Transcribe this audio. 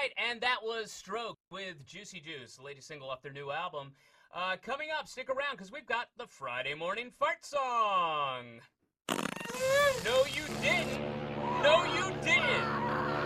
right, and that was Stroke with Juicy Juice, the latest single off their new album. Coming up, stick around because we've got the Friday Morning Fart Song.